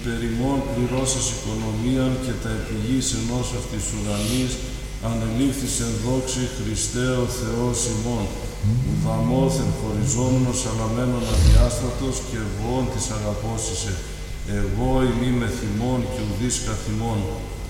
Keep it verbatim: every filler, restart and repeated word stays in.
υπερημών πληρώσας οικονομίαν και τα επιγείς ενός αυτής ουρανής, ανελήφθης εν δόξη Χριστέ ο Θεός ημών, ουδαμόθεν χωριζόμενος αλαμένων αδιάστατος και ευών της αγαπώσισε, εγώ ημί με θυμών και ουδείς καθημών.